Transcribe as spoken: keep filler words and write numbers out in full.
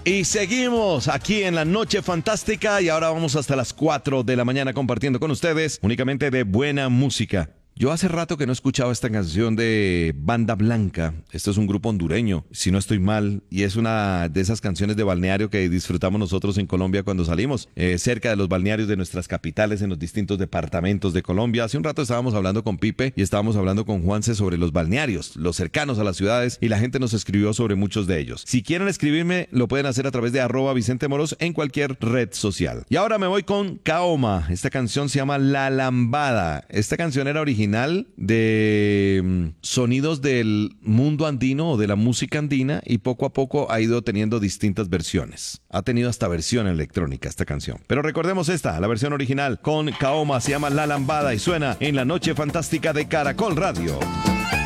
Y seguimos aquí en la Noche Fantástica y ahora vamos hasta las cuatro de la mañana compartiendo con ustedes únicamente de buena música. Yo hace rato que no escuchaba esta canción de Banda Blanca. Esto es un grupo hondureño, si no estoy mal, y es una de esas canciones de balneario que disfrutamos nosotros en Colombia cuando salimos, eh, cerca de los balnearios de nuestras capitales en los distintos departamentos de Colombia. Hace un rato estábamos hablando con Pipe y estábamos hablando con Juanse sobre los balnearios, los cercanos a las ciudades, y la gente nos escribió sobre muchos de ellos. Si quieren escribirme, lo pueden hacer a través de arroba Vicente Moros en cualquier red social. Y ahora me voy con Kaoma. Esta canción se llama La Lambada. Esta canción era original de um, sonidos del mundo andino o de la música andina y poco a poco ha ido teniendo distintas versiones. Ha tenido hasta versión electrónica esta canción. Pero recordemos esta, la versión original con Kaoma, se llama La Lambada y suena en la Noche Fantástica de Caracol Radio.